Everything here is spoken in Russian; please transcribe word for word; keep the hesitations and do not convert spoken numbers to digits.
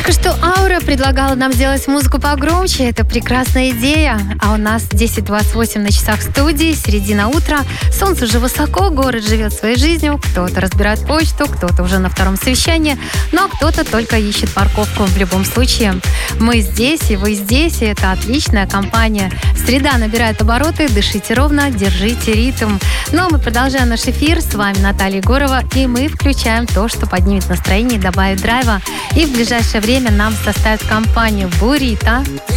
Только что Аура предлагала нам сделать музыку погромче. Это прекрасная идея. А у нас десять двадцать восемь на часах в студии, середина утра. Солнце уже высоко, город живет своей жизнью. Кто-то разбирает почту, кто-то уже на втором совещании, но кто-то только ищет парковку. В любом случае, мы здесь, и вы здесь, и это отличная компания. Среда набирает обороты, дышите ровно, держите ритм. Ну а мы продолжаем наш эфир. С вами Наталья Егорова, и мы включаем то, что поднимет настроение и добавит драйва. И в ближайшее время нам составит компанию Бурито,